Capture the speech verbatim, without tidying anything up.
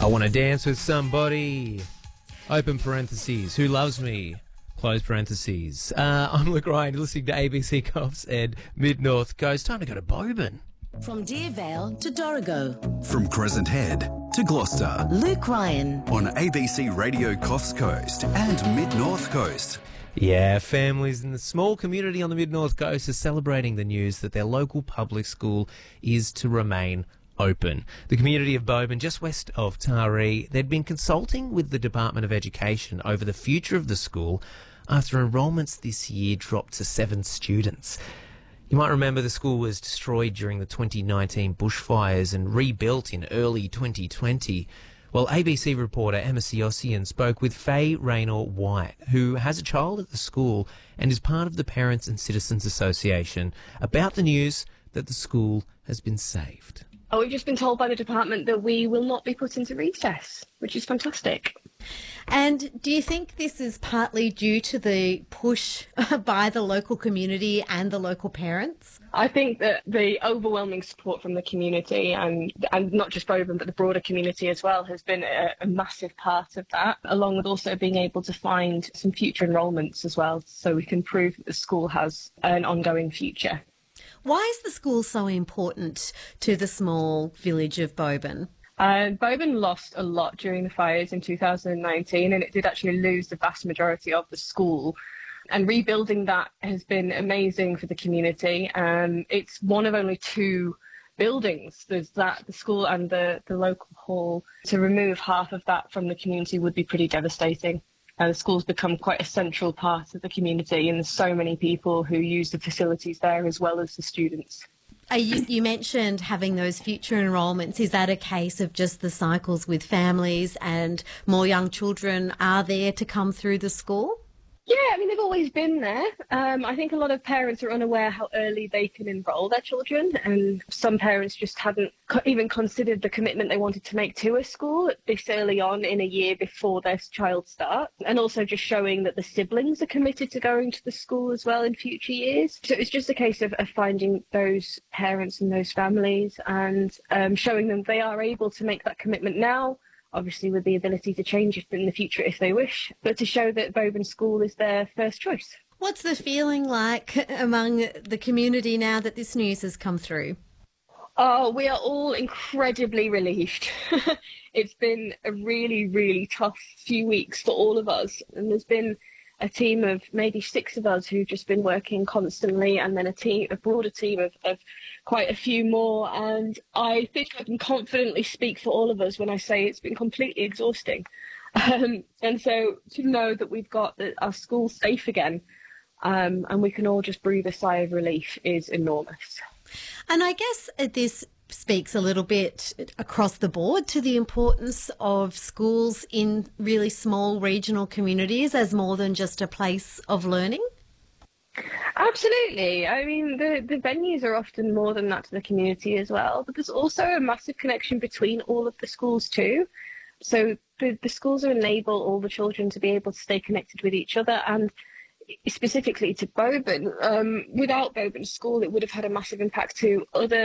I want to dance with somebody. Open parentheses. Who loves me? Close parentheses. Uh, I'm Luke Ryan. You're listening to A B C Coffs and Mid-North Coast. Time to go to Boban. From Deervale to Dorrigo. From Crescent Head to Gloucester. Luke Ryan. On A B C Radio Coffs Coast and Mid-North Coast. Yeah, families in the small community on the Mid-North Coast are celebrating the news that their local public school is to remain open. The community of Boban, just west of Taree, they'd been consulting with the Department of Education over the future of the school after enrolments this year dropped to seven students. You might remember the school was destroyed during the twenty nineteen bushfires and rebuilt in early twenty twenty. Well, A B C reporter Emma Siossian spoke with Faye Raynor White, who has a child at the school and is part of the Parents and Citizens Association, about the news that the school has been saved. Oh, we've just been told by the department that we will not be put into recess, which is fantastic. And do you think this is partly due to the push by the local community and the local parents? I think that the overwhelming support from the community, and and not just Boban, but the broader community as well, has been a, a massive part of that, along with also being able to find some future enrolments as well, so we can prove that the school has an ongoing future. Why is the school so important to the small village of Boban? Uh, Boban lost a lot during the fires in two thousand nineteen, and it did actually lose the vast majority of the school. And rebuilding that has been amazing for the community. Um, it's one of only two buildings. There's that, the school and the, the local hall. To remove half of that from the community would be pretty devastating. And the school's become quite a central part of the community, and there's so many people who use the facilities there as well as the students. Uh, you, you mentioned having those future enrolments. Is that a case of just the cycles with families and more young children are there to come through the school? Yeah, I mean, they've always been there. Um, I think a lot of parents are unaware how early they can enrol their children, and some parents just hadn't co- even considered the commitment they wanted to make to a school this early on in a year before their child starts, and also just showing that the siblings are committed to going to the school as well in future years. So it's just a case of, of finding those parents and those families and um, showing them they are able to make that commitment now, obviously with the ability to change it in the future if they wish, but to show that Boban School is their first choice. What's the feeling like among the community now that this news has come through? Oh, we are all incredibly relieved. It's been a really, really tough few weeks for all of us, and there's been a team of maybe six of us who've just been working constantly, and then a team, a broader team of, of quite a few more. And I think I can confidently speak for all of us when I say it's been completely exhausting. Um, and so to know that we've got the, our school safe again, um, and we can all just breathe a sigh of relief is enormous. And I guess this speaks a little bit across the board to the importance of schools in really small regional communities as more than just a place of learning? Absolutely. I mean, the, the venues are often more than that to the community as well, but there's also a massive connection between all of the schools too. So the, the schools enable all the children to be able to stay connected with each other, and specifically to Boban. Um, without Boban School, it would have had a massive impact to other